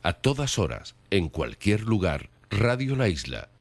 A todas horas, en cualquier lugar, Radio La Isla,